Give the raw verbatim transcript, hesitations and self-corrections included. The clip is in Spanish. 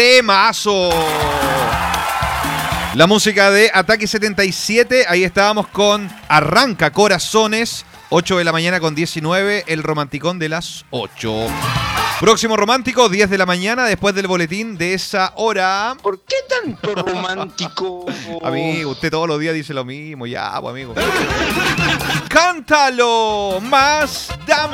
Temazo. La música de Ataque setenta y siete, ahí estábamos con Arranca Corazones, ocho de la mañana con diecinueve, el romanticón de las ocho. Próximo romántico, diez de la mañana, después del boletín de esa hora. ¿Por qué tanto romántico? Amigo, usted todos los días dice lo mismo, ya, pues amigo. Cántalo más, dame.